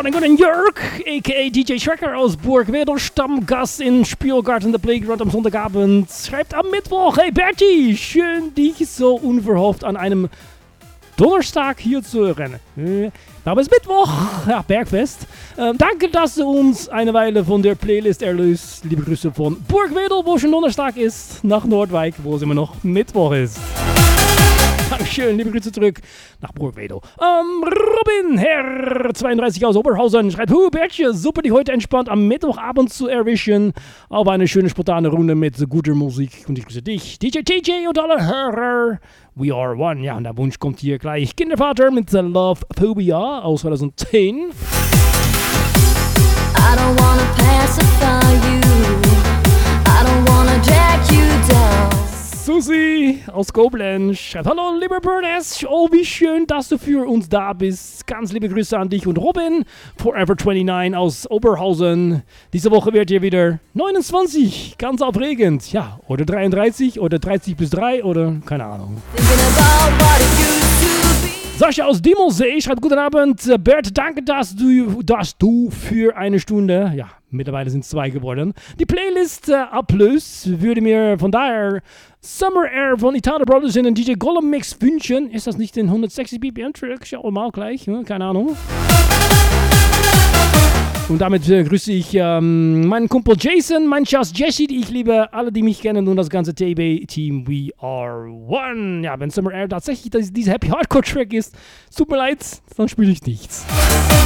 den guten Jörg, a.k.a. DJ Schrecker aus Burgwedel, Stammgast in Spielgarten der Playground am Sonntagabend, schreibt am Mittwoch: Hey Bertie, schön dich so unverhofft an einem Donnerstag hier zu hören. Aber es ist Mittwoch, ja, Bergfest. Danke, dass du uns eine Weile von der Playlist erlöst. Liebe Grüße von Burgwedel, wo schon Donnerstag ist, nach Nordwijk, wo es immer noch Mittwoch ist. Dankeschön, liebe Grüße zurück nach Burgwedel. Robin, Herr 32 aus Oberhausen, schreibt: Bertje, super, dich heute entspannt am Mittwochabend zu erwischen. Aber eine schöne spontane Runde mit guter Musik. Und ich grüße dich, DJ TJ und alle Hörer. We are one. Ja, und der Wunsch kommt hier gleich. Kindervater mit The Love Phobia aus 2010. I don't wanna pacify you. I don't wanna drag you down. Susi aus Koblenz schreibt: Hallo, lieber Burness. Oh, wie schön, dass du für uns da bist. Ganz liebe Grüße an dich und Robin. Forever 29 aus Oberhausen. Diese Woche wird ihr wieder 29. Ganz aufregend. Ja, oder 33 oder 30 bis 3 oder keine Ahnung. Sascha aus Diemelsee schreibt: Guten Abend, Bert, danke, dass du für eine Stunde, ja, mittlerweile sind es 2 geworden, die Playlist ablöst. Würde mir von daher Summer Air von Italo Brothers in den DJ Gollum Mix wünschen. Ist das nicht den 160 BPM-Track? Schauen wir mal gleich, keine Ahnung. Und damit grüße ich meinen Kumpel Jason, meinen Schatz Jesse, die ich liebe, alle, die mich kennen und das ganze TB-Team. We are one. Ja, wenn Summer Air tatsächlich dieser Happy Hardcore Track ist, tut mir leid, dann spiele ich nichts.